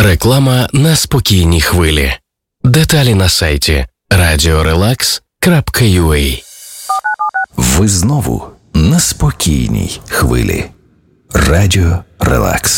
Реклама на спокійній хвилі. Деталі на сайті radiorelax.ua. Ви знову на спокійній хвилі. Радіо Релакс.